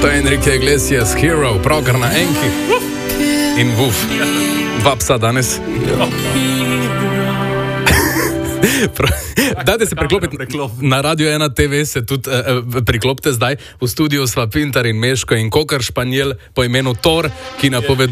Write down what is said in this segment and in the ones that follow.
To je Enrique Iglesias, Hero, pravkar na enki. In vuf, dva psa danes. Dajte se priklopiti na Radio 1 TV, se tudi priklopite zdaj. V studiu sva Pintar in Meško in kokar španjel po imenu Thor, ki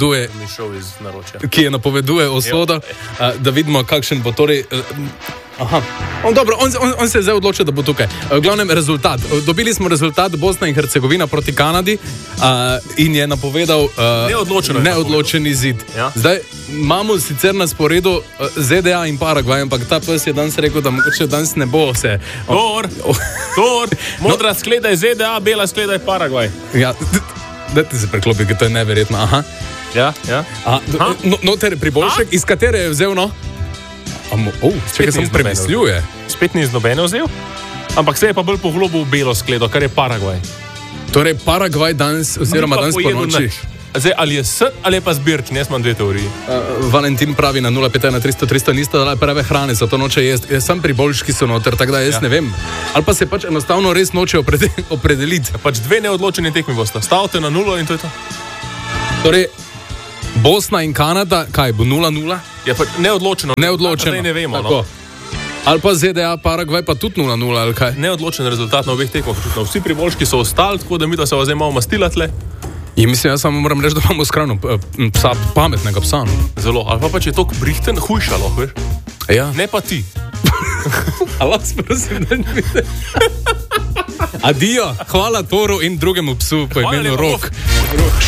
napoveduje usodo, da vidimo, kakšen bo torej... Aha. On se je zdaj odločil, da bo tukaj. V glavnem rezultat. Dobili smo rezultat Bosna in Hercegovina proti Kanadi in je napovedal neodločen izid. Ja. Zdaj imamo sicer na sporedu ZDA in Paragvaj, ampak ta pes je danes rekel, da mogoče danes ne bo se. Thor, modra skleda je ZDA, bela skleda je Paragvaj. Ja, dajte se preklopiti, ker to je neverjetno. Aha. Ja. Noter priboljšek, iz katere je vzel, no? Čekaj, sem premislil. Spet ni iz nobene vzel, ampak se je pa bolj poglobil v belo skledo, kar je Paragvaj. Torej Paragvaj danes, oziroma danes po noči. Zdaj, ali je srd ali je pa zbirki, jaz imam dve teoriji. Valentin pravi na 051 nista dala prave hrane, zato noče jesti. Jaz sem priboljški so noter, tako da jaz ne vem. Ali pa se pač enostavno res noče opredeliti. Pač dve neodločeni tekmi bosta. Stavite na 0 in to je to. Torej, Bosna in Kanada, kaj bo 0-0? Ja, pa neodločeno. Zdaj ne vemo, no. Ali pa ZDA, Paragvaj pa tudi 0-0, ali kaj? Neodločen rezultat na obeh tekmah. Vsi priboljški so ostali, tako da mi da se vas zdaj malo mastila tle. In mislim, jaz samo moram reči, da imamo skrajno psa, pametnega psa. No. Zelo. Ali pa če je tok brihten, hujšalo, veš? Ja. Ne pa ti. Ali vas prosim, da ne vide. Adijo, hvala Thoru in drugemu psu po imenu Rok.